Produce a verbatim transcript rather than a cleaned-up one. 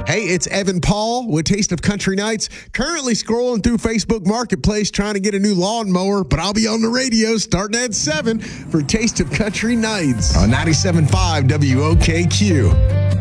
Hey, it's Evan Paul with Taste of Country Nights. Currently scrolling through Facebook Marketplace trying to get a new lawnmower, but I'll be on the radio starting at seven for Taste of Country Nights on ninety-seven point five W O K Q.